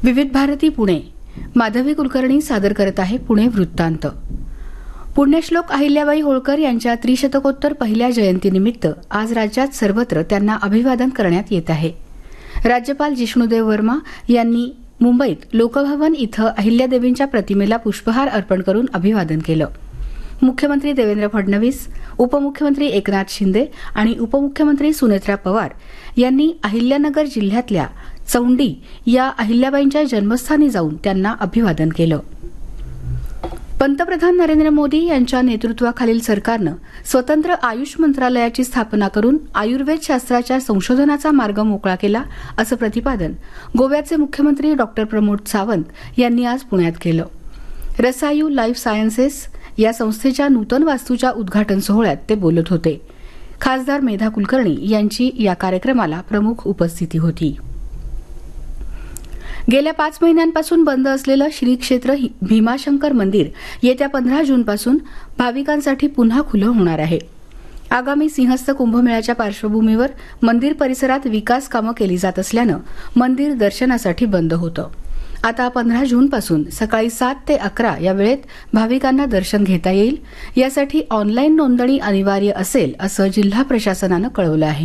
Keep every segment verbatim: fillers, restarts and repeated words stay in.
विविध भारती पुणे माधवी कुलकर्णी सादर करत आहे पुणे वृत्तांत. पुण्यश्लोक अहिल्याबाई होळकर यांच्या त्रिशतकोत्तर पहिल्या जयंतीनिमित्त आज राज्यात सर्वत्र त्यांना अभिवादन करण्यात येत आहे. राज्यपाल जिष्णुदेव वर्मा यांनी मुंबईत लोकभवन इथं अहिल्यादेवींच्या प्रतिमेला पुष्पहार अर्पण करून अभिवादन केलं. मुख्यमंत्री देवेंद्र फडणवीस, उपमुख्यमंत्री एकनाथ शिंदे आणि उपमुख्यमंत्री सुनेत्रा पवार यांनी अहिल्यानगर जिल्ह्यातल्या चौंडी या अहिल्याबाईंच्या जन्मस्थानी जाऊन त्यांना अभिवादन केलं. पंतप्रधान नरेंद्र मोदी यांच्या नेतृत्वाखालील सरकारनं स्वतंत्र आयुष मंत्रालयाची स्थापना करून आयुर्वेद शास्त्राच्या संशोधनाचा मार्ग मोकळा केला असं प्रतिपादन गोव्याचे मुख्यमंत्री डॉक्टर प्रमोद सावंत यांनी आज पुण्यात केलं. रसायू लाईफ सायन्सेस या संस्थेच्या नूतन वास्तूच्या उद्घाटन सोहळ्यात ते बोलत होते. खासदार मेधा कुलकर्णी यांची या कार्यक्रमाला प्रमुख उपस्थिती होती. गेल्या पाच महिन्यांपासून बंद असलेलं श्री क्षेत्र भीमाशंकर मंदिर येत्या पंधरा जूनपासून भाविकांसाठी पुन्हा खुलं होणार आहे. आगामी सिंहस्थ कुंभमेळ्याच्या पार्श्वभूमीवर मंदिर परिसरात विकास कामं केली जात असल्यानं मंदिर दर्शनासाठी बंद होतं. आता पंधरा जूनपासून सकाळी सात ते अकरा या वेळेत भाविकांना दर्शन घेता येईल. यासाठी ऑनलाईन नोंदणी अनिवार्य असेल असं जिल्हा प्रशासनानं कळवलं आहे.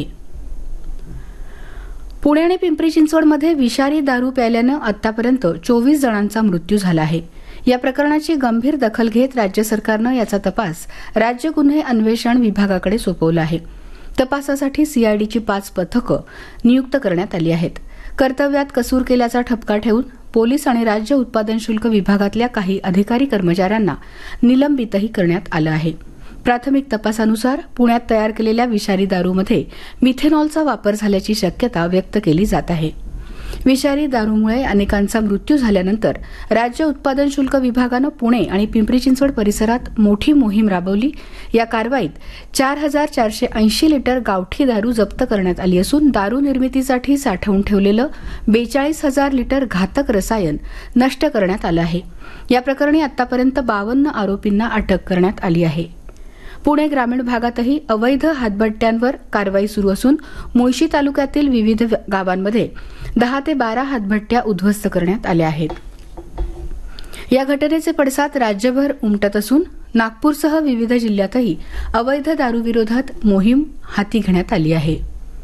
पुणे आणि पिंपरी चिंचवडमध्ये विषारी दारू प्यायल्यानं आतापर्यंत चोवीस जणांचा मृत्यू झाला आहे. या प्रकरणाची गंभीर दखल घेत राज्य सरकारनं याचा तपास राज्य गुन्हे अन्वेषण विभागाकडे सोपवला आहे. तपासासाठी सीआयडीची पाच पथकं नियुक्त करण्यात आली आहेत. कर्तव्यात कसूर केल्याचा ठपका ठेवून पोलीस आणि राज्य उत्पादन शुल्क विभागातल्या काही अधिकारी कर्मचाऱ्यांना निलंबितही करण्यात आलं आहे. प्राथमिक तपासानुसार पुण्यात तयार केलेल्या विषारी दारूमध्ये मिथेनॉलचा वापर झाल्याची शक्यता व्यक्त केली जात आहे. विषारी दारूमुळे अनेकांचा मृत्यू झाल्यानंतर राज्य उत्पादन शुल्क विभागानं पुणे आणि पिंपरी चिंचवड परिसरात मोठी मोहीम राबवली. या कारवाईत चार हजार चारशे ऐंशी लिटर गावठी दारू जप्त करण्यात आली असून दारू निर्मितीसाठी साठवून ठेवलेलं बेचाळीस हजार लिटर घातक रसायन नष्ट करण्यात आलं आहे. या प्रकरणी आतापर्यंत बावन्न आरोपींना अटक करण्यात आली आहे. पुणे ग्रामीण भागातही अवैध हातभट्ट्यांवर कारवाई सुरू असून मुळशी तालुक्यातील विविध गावांमध्ये दहा ते बारा हातभट्ट्या उद्ध्वस्त करण्यात आल्या आहेत. या घटनेचे पडसाद राज्यभर उमटत असून नागपूरसह विविध जिल्ह्यातही अवैध दारूविरोधात मोहीम हाती घेण्यात आली आहे.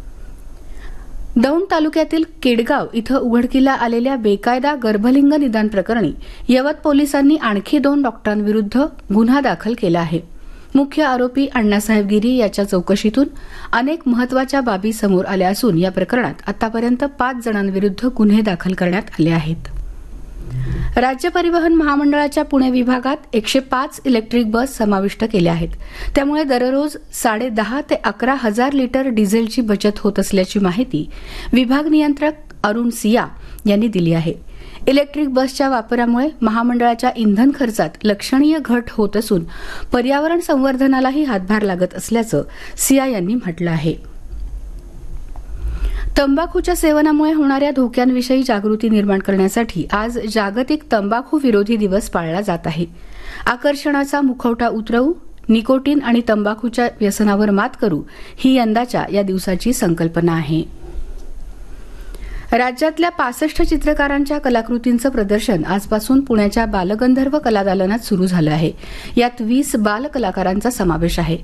दौंड तालुक्यातील केडगाव इथं उघडकीला आलेल्या बेकायदा गर्भलिंग निदान प्रकरणी यवत पोलिसांनी आणखी दोन डॉक्टरांविरुद्ध गुन्हा दाखल केला आहे. मुख्य आरोपी अण्णासाहेब गिरी याच्या चौकशीतून अनेक महत्वाच्या बाबी समोर आल्या असून या प्रकरणात आतापर्यंत पाच जणांविरुद्ध गुन्हे दाखल करण्यात आले आहेत. राज्य परिवहन महामंडळाच्या पुणे विभागात एकशे पाच इलेक्ट्रिक बस समाविष्ट केल्या आहेत. त्यामुळे दररोज साडे दहा ते अकरा हजार लिटर डिझेलची बचत होत असल्याची माहिती विभाग नियंत्रक अरुण सिया यांनी दिली आहे. इलेक्ट्रिक बसच्या वापरामुळे महामंडळाच्या इंधन खर्चात लक्षणीय घट होत असून पर्यावरण संवर्धनालाही हातभार लागत असल्याचं सिया यांनी म्हटलं आहे. तंबाखूच्या सेवनामुळे होणाऱ्या धोक्यांविषयी जागृती निर्माण करण्यासाठी आज जागतिक तंबाखू विरोधी दिवस पाळला जात आहे. आकर्षणाचा मुखवटा उतरवू, निकोटीन आणि तंबाखूच्या व्यसनावर मात करू ही यंदाच्या या दिवसाची संकल्पना आहे. राज्यातल्या पासष्ट चित्रकारांच्या कलाकृतींचं प्रदर्शन आजपासून पुण्याच्या बालगंधर्व कलादालनात सुरू झालं आहे. यात वीस बाल कलाकारांचा समावेश आहे.